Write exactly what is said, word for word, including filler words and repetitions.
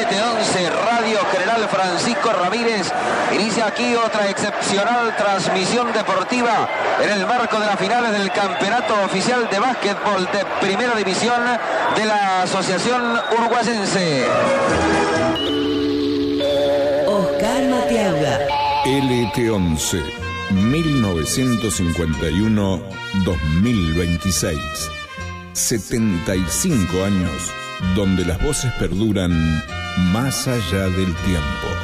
Elite once, Radio General Francisco Ramírez. Inicia aquí otra excepcional transmisión deportiva en el marco de las finales del Campeonato Oficial de Básquetbol de Primera División de la Asociación Uruguayense. Oscar Matiaga. Elite once, mil novecientos cincuenta y uno a dos mil veintiséis. setenta y cinco años donde las voces perduran más allá del tiempo.